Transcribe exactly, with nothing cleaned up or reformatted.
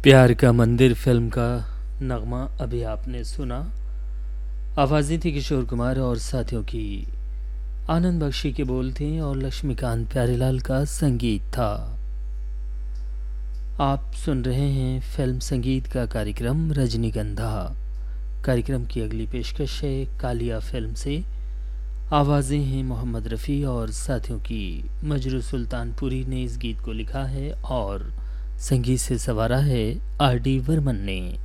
प्यार का मंदिर फिल्म का नगमा अभी आपने सुना। आवाज़ें थी किशोर कुमार और साथियों की। आनंद बख्शी के बोल थे और लक्ष्मीकांत प्यारेलाल का संगीत था। आप सुन रहे हैं फिल्म संगीत का कार्यक्रम रजनीगंधा। कार्यक्रम की अगली पेशकश है कालिया फिल्म से। आवाज़ें हैं मोहम्मद रफ़ी और साथियों की। मजरू सुल्तानपुरी ने इस गीत को लिखा है और संगीत से संवारा है आर डी बर्मन ने।